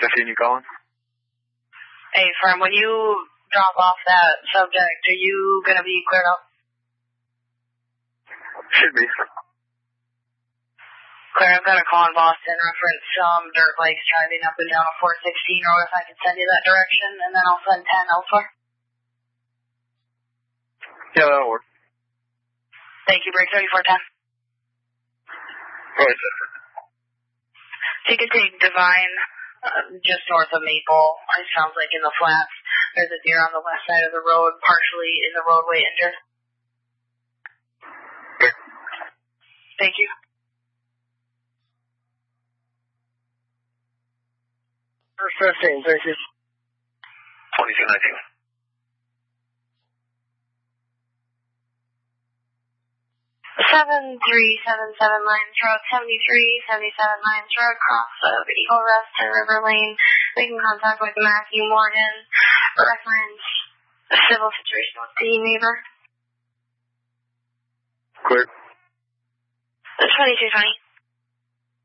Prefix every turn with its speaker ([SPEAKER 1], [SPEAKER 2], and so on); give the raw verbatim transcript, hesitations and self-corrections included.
[SPEAKER 1] fifteen, you calling?
[SPEAKER 2] Hey, friend, when you drop off that subject, are you going to be cleared up?
[SPEAKER 1] Should be.
[SPEAKER 2] Claire, I've got a call in Boston reference some um, dirt bikes driving up and down a four sixteen road. If I can send you that direction, and then I'll send ten elsewhere.
[SPEAKER 1] Yeah, that'll work.
[SPEAKER 2] Thank you, break thirty-four ten.
[SPEAKER 1] Right, sir.
[SPEAKER 2] So you can take Divine, uh, just north of Maple. It sounds like in the flats. There's a deer on the west side of the road, partially in the roadway injured.
[SPEAKER 1] Okay.
[SPEAKER 2] Thank you.
[SPEAKER 3] First fifteen, thank you.
[SPEAKER 1] twenty-two nineteen.
[SPEAKER 2] seven three seven seven Lions Road, seventy-three seventy-seven Lions Road, cross of Eagle Rest and River Lane. Making contact with Matthew Morgan, reference a civil situation with the neighbor.
[SPEAKER 1] Clear.
[SPEAKER 2] twenty-two twenty.